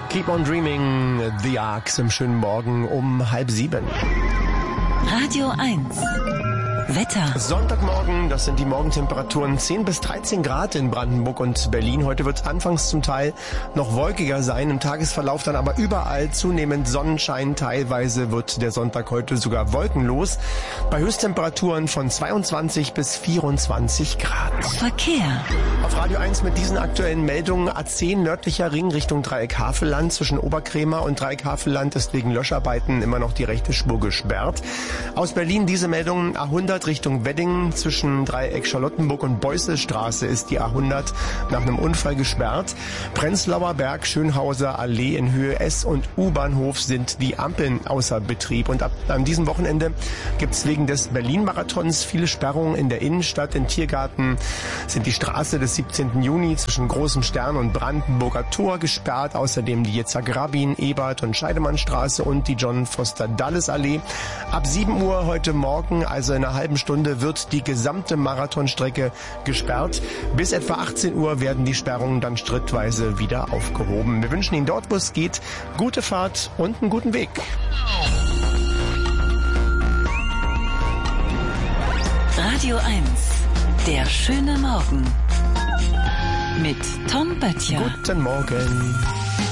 Keep on Dreaming, The Arcs im schönen Morgen um 6:30. Radio 1. Wetter. Sonntagmorgen, das sind die Morgentemperaturen 10 bis 13 Grad in Brandenburg und Berlin. Heute wird es anfangs zum Teil noch wolkiger sein, im Tagesverlauf dann aber überall zunehmend Sonnenschein. Teilweise wird der Sonntag heute sogar wolkenlos, bei Höchsttemperaturen von 22 bis 24 Grad. Verkehr. Auf Radio 1 mit diesen aktuellen Meldungen: A10 nördlicher Ring Richtung Dreieck Havelland. Zwischen Oberkrämer und Dreieck Havelland ist wegen Löscharbeiten immer noch die rechte Spur gesperrt. Aus Berlin diese Meldungen: A100 Richtung Wedding. Zwischen Dreieck Charlottenburg und Beusselstraße ist die A100 nach einem Unfall gesperrt. Prenzlauer Berg, Schönhauser Allee in Höhe S und U-Bahnhof sind die Ampeln außer Betrieb. Und an diesem Wochenende gibt es wegen des Berlin-Marathons viele Sperrungen in der Innenstadt. In Tiergarten sind die Straße des 17. Juni zwischen Großem Stern und Brandenburger Tor gesperrt. Außerdem die Yitzhak Rabin, Ebert und Scheidemannstraße und die John Foster Dulles Allee. Ab 7 Uhr heute Morgen, also in einer halben Stunde, wird die gesamte Marathonstrecke gesperrt. Bis etwa 18 Uhr werden die Sperrungen dann schrittweise wieder aufgehoben. Wir wünschen Ihnen dort, wo es geht, gute Fahrt und einen guten Weg. Radio 1. Der schöne Morgen. Mit Tom Böttcher. Guten Morgen.